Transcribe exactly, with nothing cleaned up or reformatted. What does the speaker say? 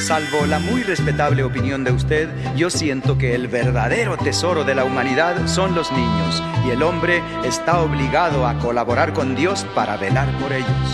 salvo la muy respetable opinión de usted, yo siento que el verdadero tesoro de la humanidad son los niños, y el hombre está obligado a colaborar con Dios para velar por ellos.